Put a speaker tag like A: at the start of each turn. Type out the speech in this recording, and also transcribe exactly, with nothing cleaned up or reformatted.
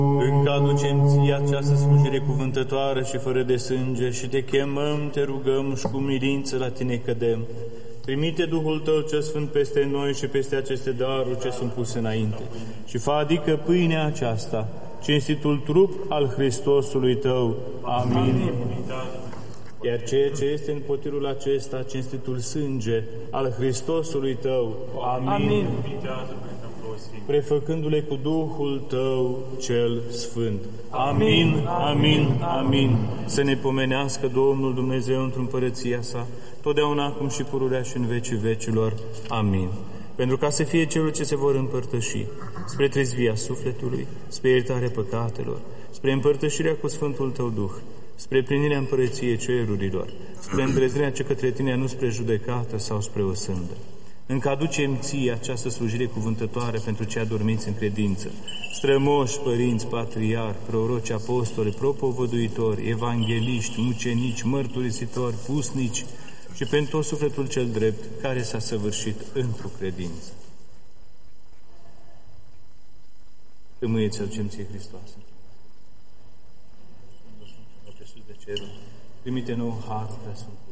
A: Încă aducem ție această slujire cuvântătoare și fără de sânge și te chemăm, te rugăm și cu milință la tine cădem. Trimite Duhul Tău cel Sfânt peste noi și peste aceste daruri ce sunt puse înainte și fă adică pâinea aceasta, cinstitul trup al Hristosului Tău. Amin. Amin. Iar ceea ce este în potirul acesta, cinstitul sânge al Hristosului Tău. Amin. Amin. Prefăcându-le cu Duhul Tău cel Sfânt. Amin, amin, amin. Să ne pomenească Domnul Dumnezeu într-o împărăția sa, totdeauna acum și pururea și în vecii vecilor. Amin. Pentru ca să fie celor ce se vor împărtăși spre trezvia sufletului, spre iertarea păcatelor, spre împărtășirea cu Sfântul Tău Duh, spre plinirea împărăției cerurilor, spre îndrăznerea ce către Tine, nu spre judecată sau spre o sândă. Încă aducem ție această slujire cuvântătoare pentru cei adormiți în credință, strămoși, părinți, patriarhi, proroci, apostoli, propovăduitori, evangeliști, mucenici, mărturisitori, pusnici și pentru tot sufletul cel drept care s-a săvârșit într-o credință. Tămâie-ți aducem ție, Hristoase. De cerul, trimite nou har prea sfânt.